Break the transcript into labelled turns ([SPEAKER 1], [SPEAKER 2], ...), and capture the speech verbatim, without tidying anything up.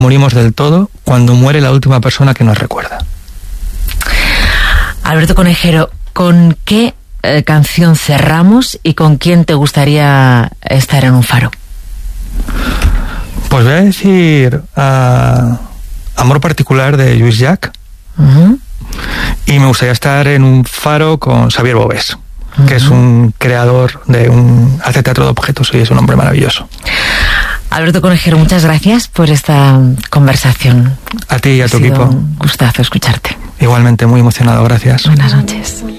[SPEAKER 1] morimos del todo cuando muere la última persona que nos recuerda.
[SPEAKER 2] Alberto Conejero, ¿con qué eh, canción cerramos y con quién te gustaría estar en un faro?
[SPEAKER 1] Pues voy a decir uh, Amor Particular de Lluís Llach.
[SPEAKER 2] Uh-huh.
[SPEAKER 1] Y me gustaría estar en un faro con Xavier Bovés, uh-huh. que es un creador de un... hace teatro de objetos y es un hombre maravilloso.
[SPEAKER 2] Alberto Conejero, muchas gracias por esta conversación.
[SPEAKER 1] A ti y a tu equipo.
[SPEAKER 2] Un gustazo escucharte.
[SPEAKER 1] Igualmente, muy emocionado, gracias.
[SPEAKER 2] Buenas noches.